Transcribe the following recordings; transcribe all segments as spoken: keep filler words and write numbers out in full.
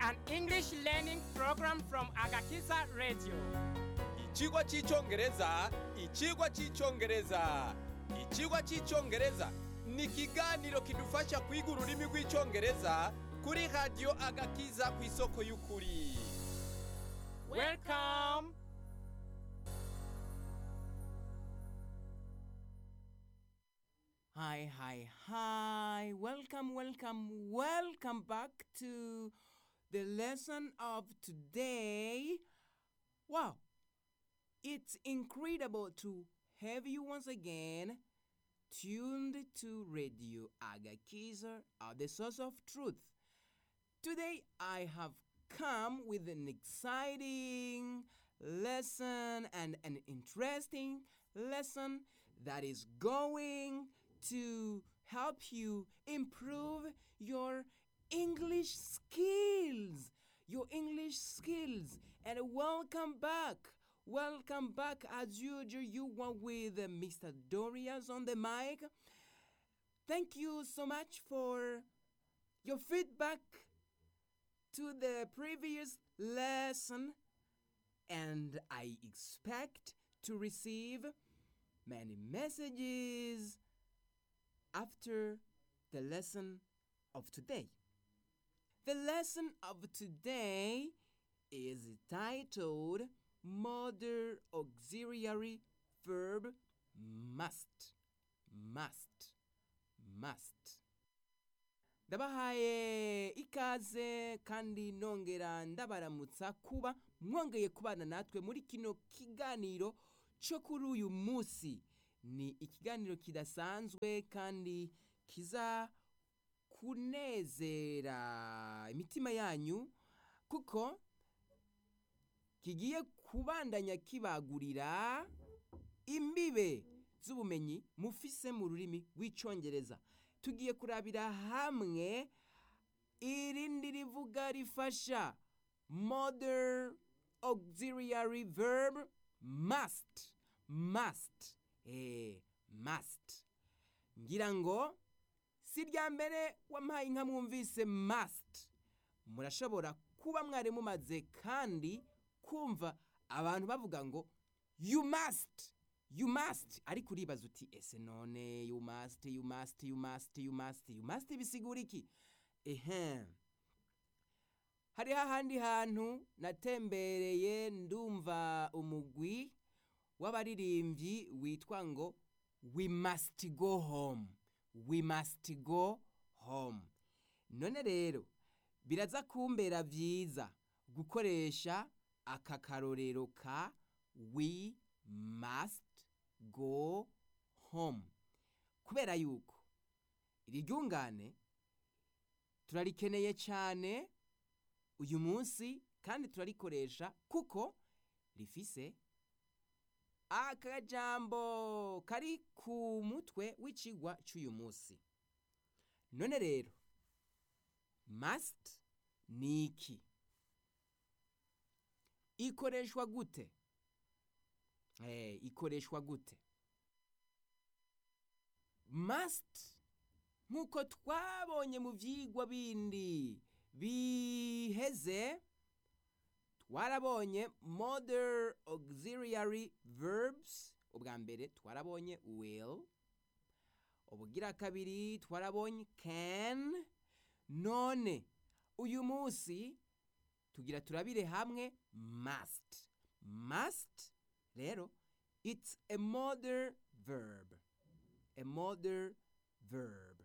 an English learning program from Agakiza Radio. Ichigwa cy'icyongereza, ichigwa cy'icyongereza. Ichigwa cy'icyongereza ni ikiganiro kidufasha kwiga ururimi rw'icyongereza kuri radio Agakiza ku isoko y'ukuri. Welcome. Hi, hi, hi. Welcome, welcome, welcome back to the lesson of today. Wow, it's incredible to have you once again tuned to Radio Agakiza, uh, the source of truth. Today I have come with an exciting lesson and an interesting lesson that is going to help you improve your English skills. Your English skills. And welcome back. Welcome back as usual. You were with uh, Mister Dorias on the mic. Thank you so much for your feedback to the previous lesson. And I expect to receive many messages after the lesson of today. The lesson of today is titled Modern Auxiliary Verb Must. Must. Must. Ndabahaye ikaze kandi nongera ndabaramutsa kuba mwongeye kubana natwe muri kino kiganiro cyo kuri uyu munsi. Ni ikiganiro kidasanzwe kandi kiza kunezera imitima yanyu kuko kigiye kubandanya kibagurira imbibe z'ubumenyi mufise mu rurimi rw'icyongereza. Tugiye kurabira hamwe irindi rivuga rifasha modern auxiliary verb must. Must. Eh, must. Ngira ngo si rya mbere wampaye inka mwumvise must. Murashobora kuba mwari mumaze kandi kumva abantu bavuga ngo you must. You must. Ariko uribaza uti ese none you must, you must, you must, you must, you must bisigura iki? Ehe. Hari hahandi hantu natembereye ndumva umugwi w'abaririmbyi witwa ngo we must go home. We must go home. None rero biraza kumbera vyiza gukoresha aka karorero ka we must go home. Kubera yuko iri ryungane turarikeneye cyane uyu munsi kandi turarikoresha kuko rifise akajambo kari ku mutwe w'icigwa cy'uyu munsi. None rero must ni iki? Ikoreshwa gute? Eh, ikoreshwa gute? Must nkuko twabonye mu vyigwa bindi biheze twarabonye modern auxiliary verbs. Ubwa mbere twarabonye will, ubugira kabiri twarabonye can. None uyu munsi tugira turabire hamwe must. Must rero it's a modern verb. A modern verb.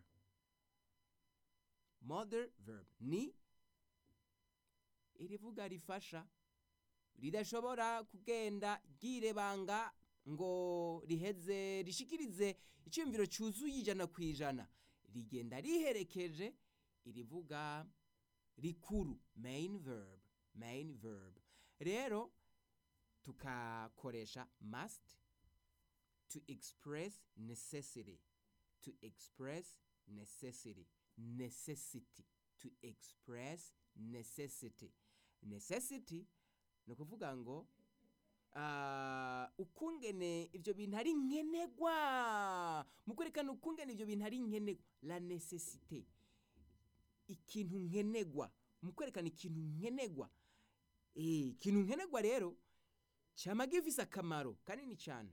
Modern verb ni irivuga rifasha ridashobora kugenda girebanga ngo riheze rishikirize icyumviro cyuzuye ijana ku ijana. Rigenda riherekeje irivuga rikuru main verb. Main verb. Rero tukakoresha must to express necessity. To express necessity. Necessity. To express necessity. Necessity no kuvuga ngo uh, ukungene ivyo bintu ari nkenegwa. Mukurekana ukungene ivyo bintu ari nkenegwa. La necessité. Ikintu nkenegwa mu kwerekana ikintu nkenegwa. Eh, ikintu nkenegwa rero cyama gifise akamaro kanini cyane.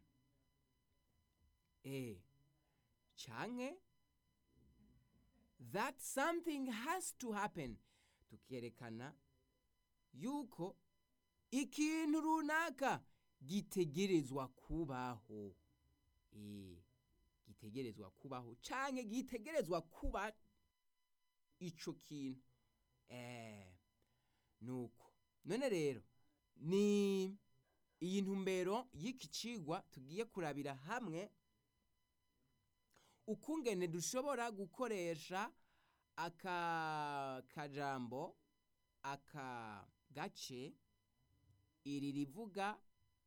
Eh, canke that something has to happen, tukerekana yuko ikintu runaka gitegerezwa kubaho. Eh, gitegerezwa kubaho canke gitegerezwa kuba ico kintu. Eh, nuko none rero ni iyi ntumbero y'iki cigwa tugiye kurabira hamwe ukungene dushobora gukoresha aka kajambo aka gace iri rivuga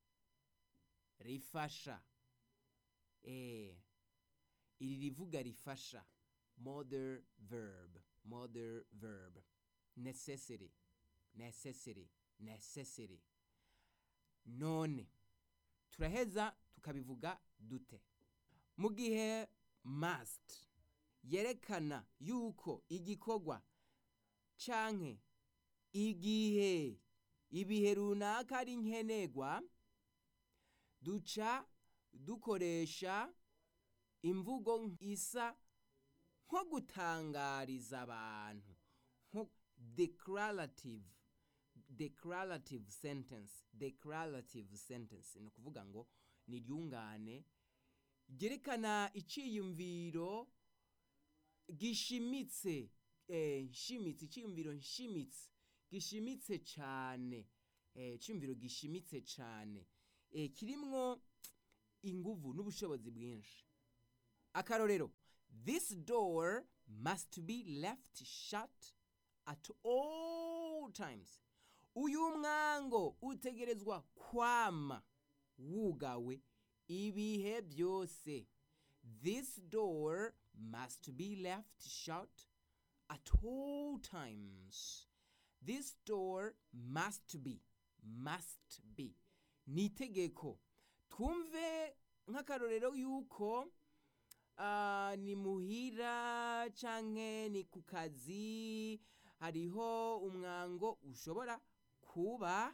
rifasha. Eh, iri rivuga rifasha, modal verb, modal verb, necessary, necessary, necessary. None turaheza tukabivuga dute? Mu gihe must yerekana yuko igikorwa canke igihe ibihe runaka ari nkenegwa, duca dukoresha imvugo isa nko gutangariza abantu, nko declarative, declarative sentence, declarative sentence. Ni ukuvuga ngo ni ryungane ryerekana iciyumviro gishimitse, eh, nshimitse, iciyumviro nshimitse gishimitse cyane, eh, iciyumviro gishimitse cyane, eh, kirimwo inguvu n'ubushobozi bwinshi. Akarorero, this door must be left shut at all times. Uyu mwango utegerezwa kwama wugawe ibihe byose. This door must be left shut at all times. This door must be, must be. Nitegeko. Twumve nk'akarorero yuko uh, ni muhira canke ni ku kazi hariho umwango ushobora kuba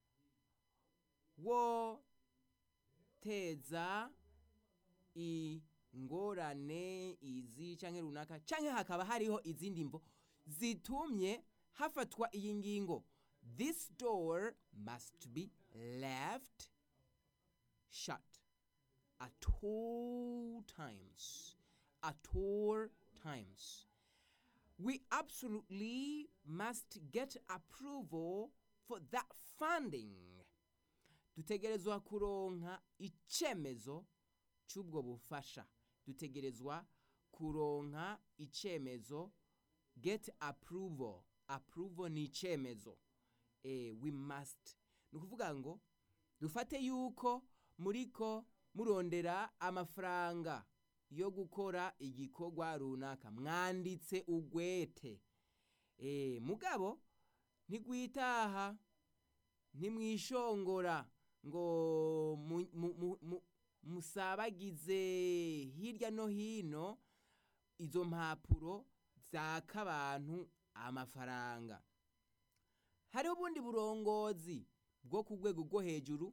wo teza ingorane izi canke runaka, canke hakaba hariho izindi mvo zitumye hafatwa iyi ngingo. This door must be left shut at all times. At all times. We absolutely must get approval for that funding. Dutegerezwa kuronka icemezo c'ubwo bufasha. Dutegerezwa kuronka icemezo, get approval. Approval ni icemezo. Eh, we must. Nukuvuga ngo dufate yuko muriko murondera amafaranga yo gukora igikorwa runaka, mwanditse ugwete. Eh, mugabo ntigwitaha, ntimwishongora ngo mu, mu, mu, mu, musabagize hirya no hino izo mpapuro zaka abantu amafaranga. Hariho ubundi burongozi bwo ku rwego rwo hejuru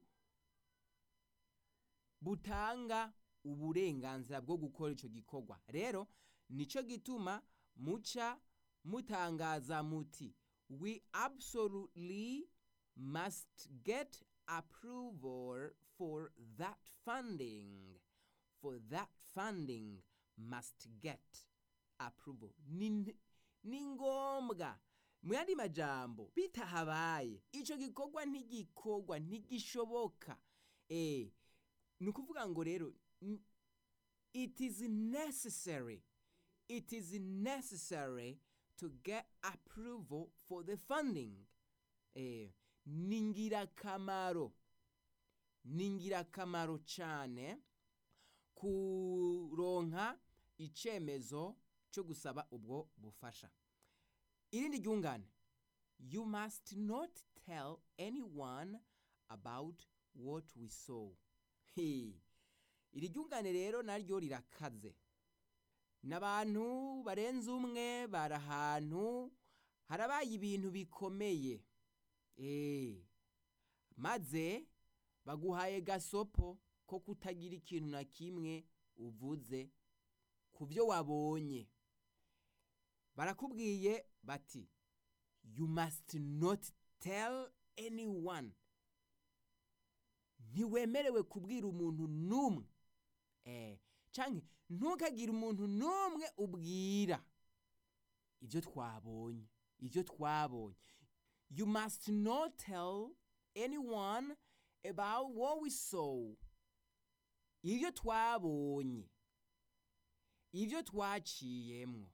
butanga uburenganzira bwo gukora ico gikorwa. Rero nico gituma muca mutangaza muti, we absolutely must get approval for that funding. For that funding must get approval. Ni, ni ngombwa. Mu yandi majambo, bitahabaye ico gikorwa ntigikorwa, ntigishoboka. Eh, nukuvuga ngo rero it is necessary, it is necessary to get approval for the funding. Eh, ningira kamaro, ningira kamaro cyane kuronka icemezo cyo gusaba ubwo bufasha. Irindi ryungane, you must not tell anyone about what we saw. Hey. Iri ryungane rero naryo rirakaze. N'abantu barenze umwe barahantu harabaye ibintu bikomeye eh maze baguhaye gasopo ko kutagira ikintu na kimwe uvuze ku byo wabonye. Barakubwiye bati you must not tell anyone. Ntiwemerewe kubwira umuntu numwe eh canke ntukagire umuntu numwe ubwira ibyo twabonye ibyo twabonye. You must not tell anyone about what we saw. Ibyo twabonye ibyo twaciyemwo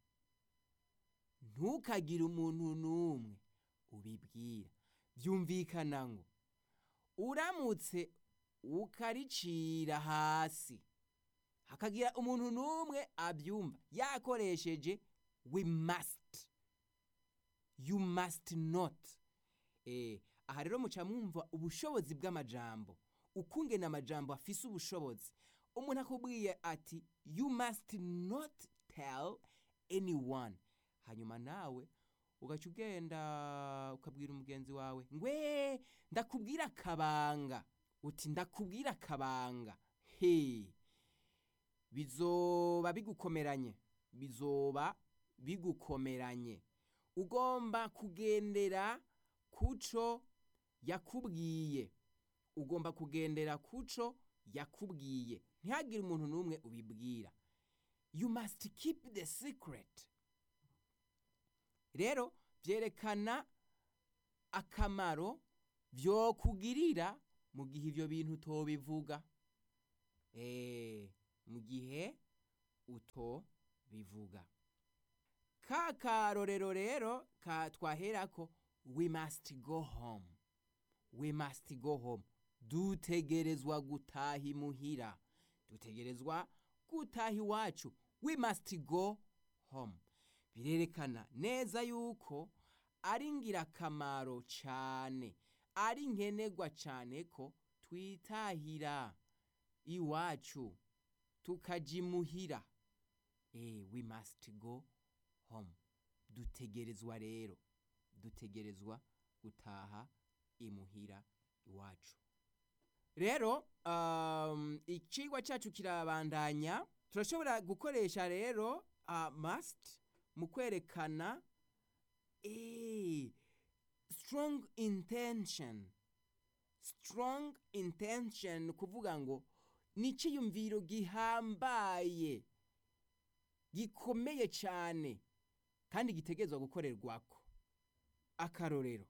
ntukagire umuntu numwe ubibwira. Byumvikana ngo uramutse ukaricira hasi hakagira umuntu numwe abyumva yakoresheje we must, you must not. Eh aha rero muca mwumva ubushobozi bw'amajambo, ukungena amajambo afise ubushobozi. Umuntu akubwiye ati you must not tell anyone, hanyuma nawe ugaca ugenda ukabwira umugenzi wawe ngwe ndakubwira akabanga, uti ndakubwira akabanga, he bizoba bigukomeranye bizoba bigukomeranye. Ugomba kugendera kuco yakubwiye, ugomba kugendera kuco yakubwiye, ntihagire umuntu numwe ubibwira. You must keep the secret. Rero byerekana akamaro byo kugirira mu gihe ivyo bintu utobivuga, eh mu gihe utobivuga. Ka karorero rero ka twaherako we must go home, we must go home. Dutegerezwa gutaha imuhira, dutegerezwa gutaha iwacu. We must go home. Birerekana neza yuko ari ngirakamaro cyane, ari nkenerwa cyane ko twitahira iwacu tukaja imuhira. Eh we must go home. Dutegerezwa rero dutegerezwa gutaha imuhira iwacu. Rero um, ikigwa cyacu kirabandanya. Turashobora gukoresha rero uh, must mu kwerekana eh strong intention. Strong intention kuvuga ngo ni ciyumviro gihambaye gikomeye cyane kandi gitegezwa gukorerwako. Akarorero,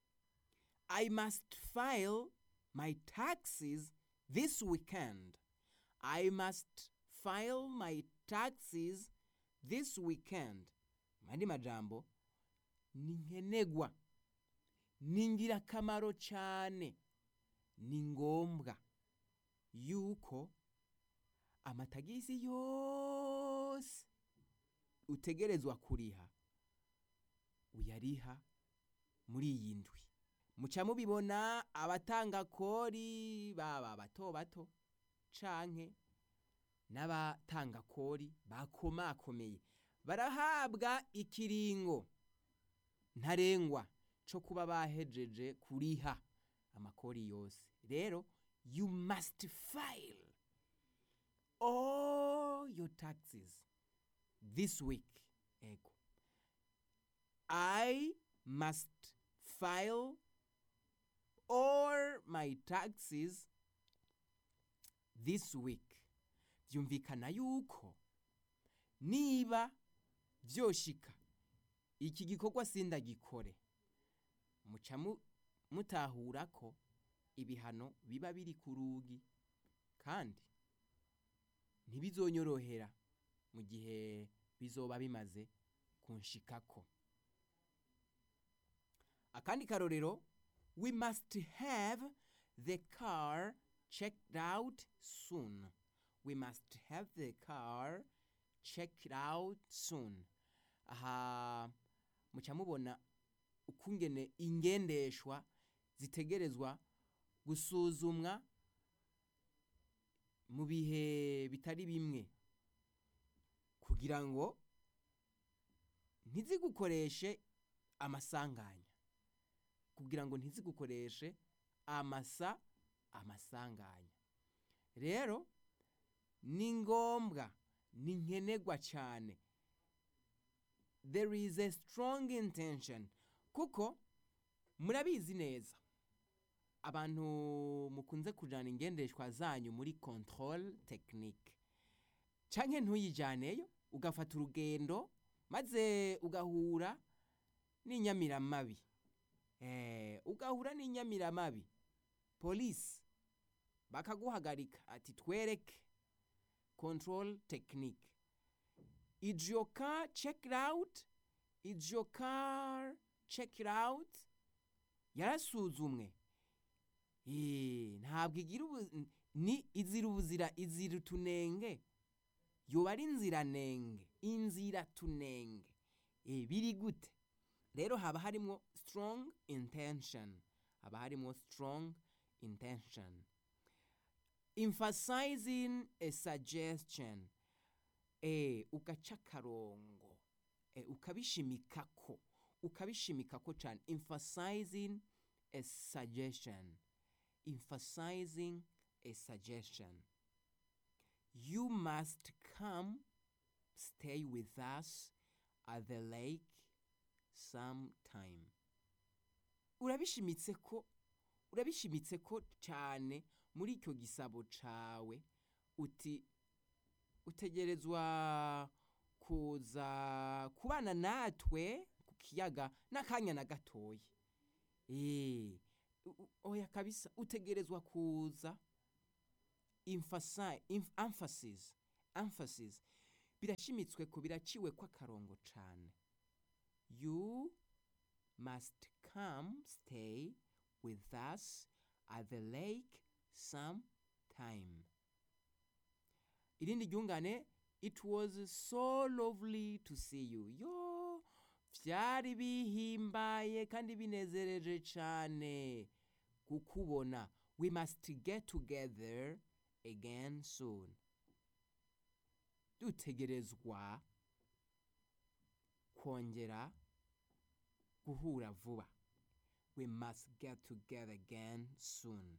I must file my taxes this weekend. I must file my taxes this weekend. Mandi majambo ni nkenegwa, ni ngirakamaro cyane, ni ngombwa yuko amatagisi yose utegerezwa kuriha uyariha muri iyi ndwi. Muca mubibona abatanga kori baba bato bato canke n'abatanga kori bakomakomeye barahabwa ikiringo ntarengwa cyo kuba bahejeje kuriha amakori yose. Rero you must file all your taxes this week. Ego, I must file all my taxes this week. Byumvikana yuko niba byoshika iki gikorwa sinda gikore, muca mutahura ko ibihano biba biri ku rugi kandi ntibizonyorohera mu gihe bizoba bimaze kunshikako. Akandi karorero, we must have the car checked out soon. We must have the car checked out soon. Aha muca mubona ukungene ingendeshwa zitegerezwa gusuzumwa mu bihe bitari bimwe kugira ngo ntizigukoreshe amasanganya kugira ngo ntizigukoreshe amasa amasanganya. Rero ni ngombwa, ni nkenerwa cyane. There is a strong intention, kuko murabizi neza abantu mukunze kujana ingendeshwa zanyu muri control technique, canke ntuyijaneyo ugafata urugendo maze ugahura n'inyamiramabi. Eh, ugahura n'inyamiramabi, police bakaguhagarika ati twereke control technique. Is your car checked out? Is your car checked out? Yarasuzumwe. Eh, ntabwo igira ubu ni izira ubuzira izira tunenge. Yoba ari inzira nenge, inzira tunenge. Eh, biri gute? Rero haba harimo strong intention. Haba harimo strong intention. Emphasizing a suggestion. Eh, ugaca akarongo. Eh, ukabishimikako. Ukabishimikako cyane. Emphasizing a suggestion. Emphasizing a suggestion. You must come stay with us at the lake sometime. Urabishimitse ko urabishimitse ko cyane muri icyo gisabo cawe, uti utegerezwa kuza kubana natwe ku kiyaga n'akanya na gatoya. Eh, oya kabisa, utegerezwa kuza. Emphasize, emphasis, emphasis. Birashimitswe ko, biraciwe kwa karongo cyane. You must come stay with us at the lake sometime. Irindi ryungane, it was so lovely to see you. Yo, vyari bihimbaye kandi binezereje cyane kukubona. We must get together again soon. Dutegerezwa kongera guhura vuba. We must get together again soon.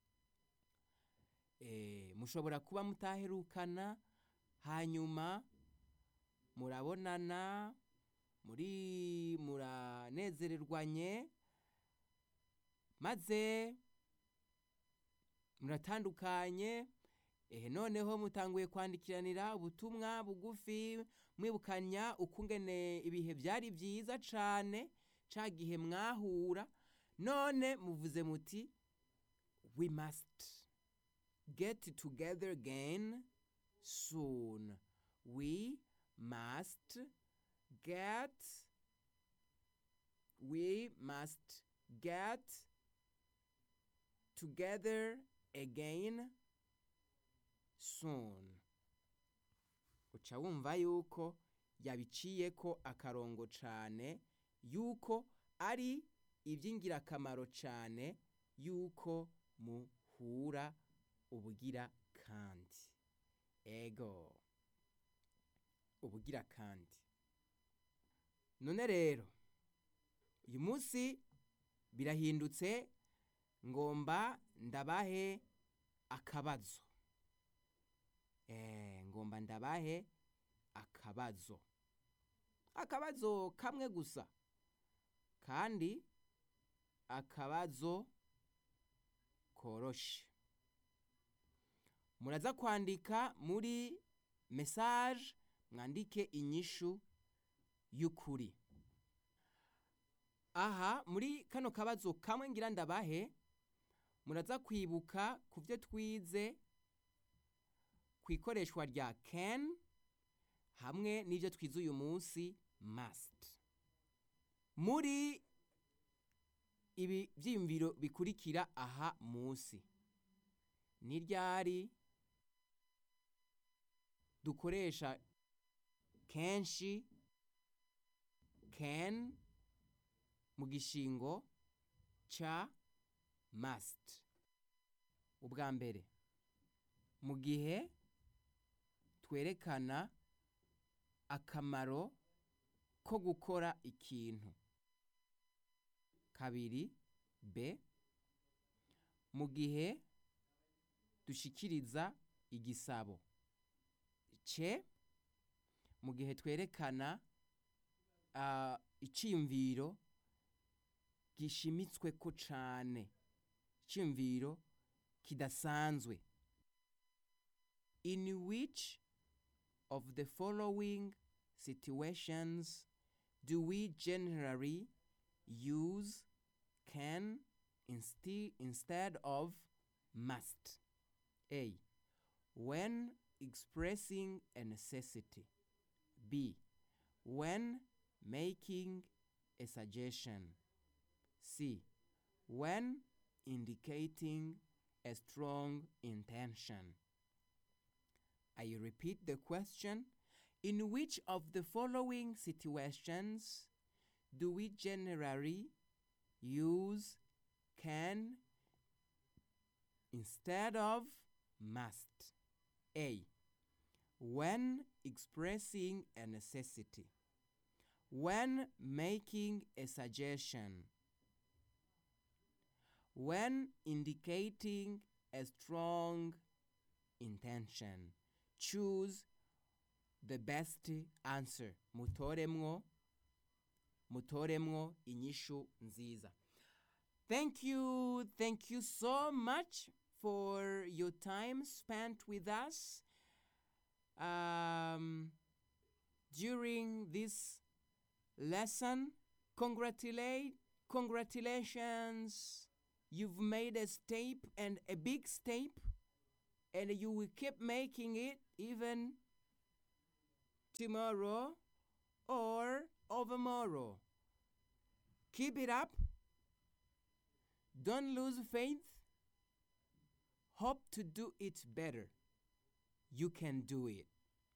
Eh, mushobora kuba mutaherukana, hanyuma murabonana, muri muranezererwanye, maze muratandukanye. Eh, noneho mutanguye kwandikiranira ubutumwa bugufi mwibukanya ukungene ibihe byari byiza cane ca gihe mwahura. None muvuze muti we must get together again soon. We must get we must get together again soon. Uca wumva yuko yabiciye ko akarongo cane, yuko ari iby'ingirakamaro cane yuko muhura ubugira kandi. Ego, ubugira kandi. None rero uyu munsi birahindutse, ngomba ndabahe akabazo. Eh, ngomba ndabahe akabazo. Akabazo kamwe gusa, kandi akabazo koroshe. Muraza kwandika muri message, mwandike inyishu y'ukuri. Aha muri kano kabazo kamwe ngira ndabahe, muraza kwibuka kuvyo twize kwikoreshwa rya can hamwe n'ivyo twize uyu munsi must. Muri ibi vyimviro bikurikira aha munsi, ni ryari dukoresha kenshi can mu gishingo ca must? Ubwa mbere, mu gihe twerekana akamaro ko gukora ikintu. kabiri b mu gihe dushikiriza igisabo, c mu gihe twerekana uh, iciyumviro gishimitswe ko cane, iciyumviro kidasanzwe. In which of the following situations do we generally use can insti- instead of must? A. When expressing a necessity. B. When making a suggestion. C. When indicating a strong intention. I repeat the question. In which of the following situations do we generally use can instead of must? A. When expressing a necessity. When making a suggestion. When indicating a strong intention. Choose the best answer. Mutoremwo, mutoremwo inyishu nziza. Thank you, thank you so much for your time spent with us um, during this lesson. Congratulate, congratulations. You've made a step and a big step, and you will keep making it even tomorrow or overmorrow. Keep it up. Don't lose faith. Hope to do it better. You can do it.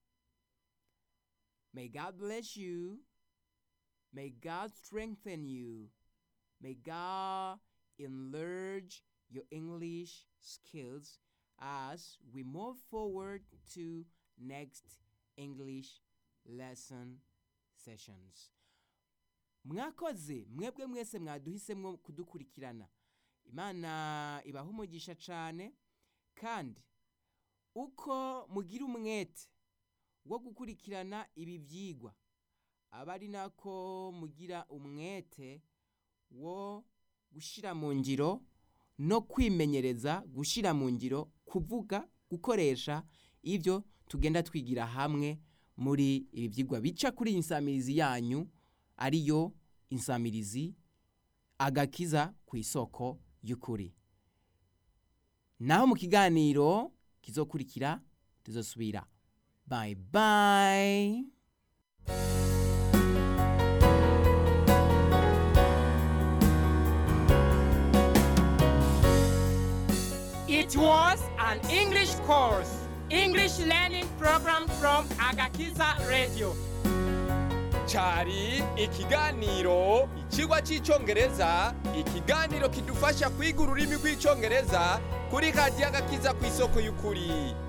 May God bless you. May God strengthen you. May God enlarge your English skills as we move forward to next English lesson sessions. Mwakoze mwebwe mwese mwaduhisemwo kudukurikirana. Imana ibaha umugisha cane, kandi uko mugira umwete wo gukurikirana ibi vyigwa, abari nako mugira umwete wo gushira mu ngiro no kwimenyereza gushira mu ngiro, kuvuga, gukoresha ivyo tugenda twigira hamwe muri ibi vyigwa bica kuri insamirizi yanyu, ariyo insamirizi Agakiza ku isoko y'ukuri. Naho mu kiganiro kizokurikira tuzosubira. Bye bye. It was an English course, English learning program from Agakiza Radio. Cari ikiganiro ikigwa cy'icyongereza, ikiganiro kidufasha kwiga ururimi rw'icyongereza kuri Radio Agakiza ku isoko y'ukuri.